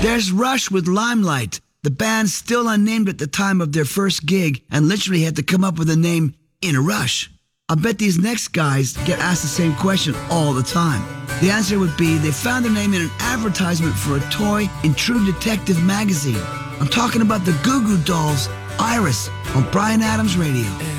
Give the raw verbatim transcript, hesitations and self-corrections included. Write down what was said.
There's Rush with Limelight. The band's still unnamed at the time of their first gig and literally had to come up with a name in a rush. I bet these next guys get asked the same question all the time. The answer would be they found their name in an advertisement for a toy in True Detective magazine. I'm talking about the Goo Goo Dolls, Iris, on Bryan Adams Radio.